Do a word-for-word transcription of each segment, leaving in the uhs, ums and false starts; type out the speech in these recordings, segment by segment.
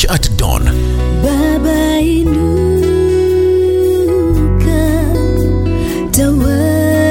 Church at Dawn. Baba inuka tawa.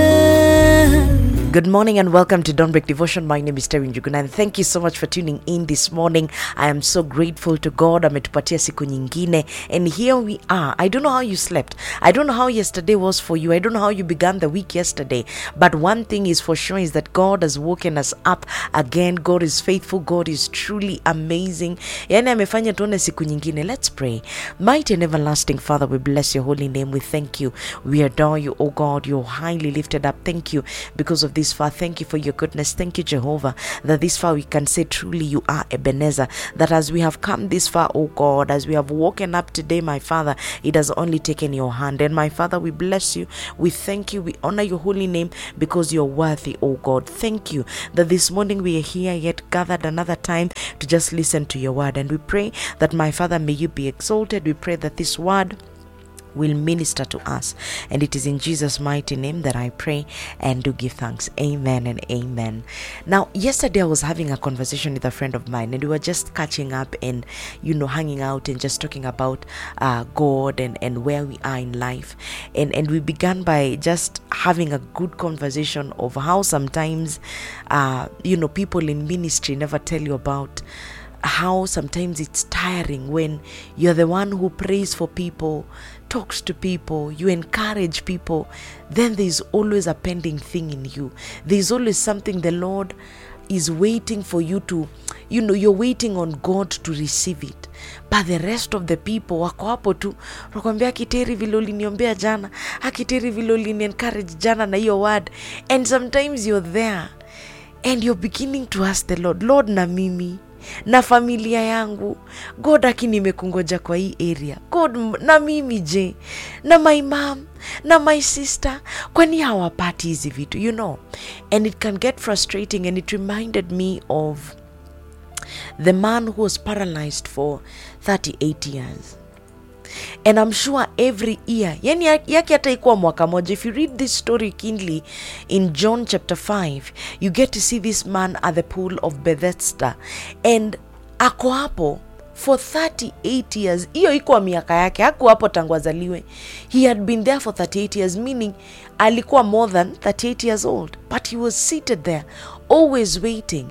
Good morning and welcome to Dawnbreak Devotion. My name is Terry Njuguna and thank you so much for tuning in this morning. I am so grateful to God. Ametupatia siku nyingine and here we are. I don't know how you slept. I don't know how yesterday was for you. I don't know how you began the week yesterday. But one thing is for sure is that God has woken us up again. God is faithful. God is truly amazing. Yani amefanya tuone siku nyingine. Let's pray. Mighty and everlasting Father, we bless your holy name. We thank you. We adore you, oh God. You're highly lifted up. Thank you because of this far. Thank you for your goodness. Thank you, Jehovah, that this far we can say truly you are Ebenezer. That as we have come this far, oh God, as we have woken up today, my Father, it has only taken your hand. And my Father, we bless you. We thank you. We honor your holy name because you're worthy, oh God. Thank you that this morning we are here yet gathered another time to just listen to your word. And we pray that, my Father, may you be exalted. We pray that this word will minister to us, and it is in Jesus' mighty name that I pray and do give thanks. Amen and amen. Now, yesterday I was having a conversation with a friend of mine, and we were just catching up and, you know, hanging out and just talking about uh, God and, and where we are in life. And, and we began by just having a good conversation of how sometimes, uh, you know, people in ministry never tell you about how sometimes it's tiring when you're the one who prays for people, talks to people, you encourage people, then there's always a pending thing in you. There's always something the Lord is waiting for you to, you know, you're waiting on God to receive it. But the rest of the people wako hapo tu, nakwambia Kiteri vile uliniombea jana, Kiteri vile ulini encourage jana na hiyo word. And sometimes you're there and you're beginning to ask the Lord, Lord, na mimi na familia yangu, God, aki nimekungoja kwa hii area, God, na mimi je, na my mom, na my sister, kwani hawapati hizi vitu, you know. And it can get frustrating, and it reminded me of the man who was paralyzed for thirty-eight years. And I'm sure every year, yani yake hata ikuwa mwaka moja, if you read this story keenly in John chapter five, you get to see this man at the pool of Bethesda. And ako hapo for thirty-eight years. Iyo ikuwa miaka yake, haku hapo tangu azaliwe. He had been there for thirty-eight years, meaning alikuwa more than thirty-eight years old. But he was seated there, always waiting.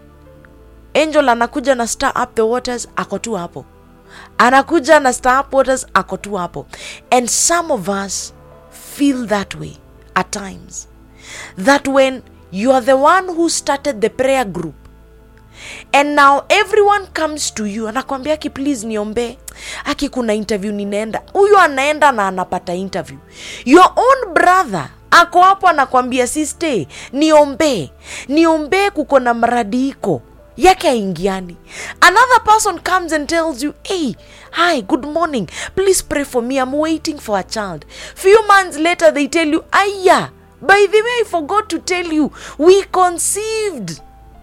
Angel anakuja na stir up the waters, ako tu hapo. Anakuja na stir up waters, ako tu hapo. And some of us feel that way at times. That when you are the one who started the prayer group, and now everyone comes to you, anakwambia ki please niombe, aki kuna interview ninaenda. Huyo anaenda na anapata interview. Your own brother ako hapo anakwambia sister, niombe. Niombe kuko na mradi iko. Yake aingiani. Another person comes and tells you, hey, hi, good morning, please pray for me, I'm waiting for a child. Few months later they tell you, aya, by the way, I forgot to tell you, we conceived,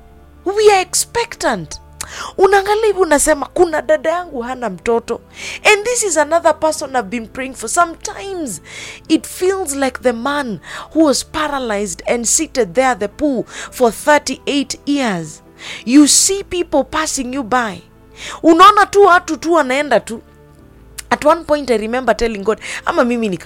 we are expectant. Unangalia hivi unasema kuna dada yangu hana mtoto. And this is another person I've been praying for. Sometimes it feels like the man who was paralyzed and seated there at the pool for thirty-eight years. You see people passing you by. Unaona tu watu tu wanaenda tu. At one point I remember telling God, ama mimi nika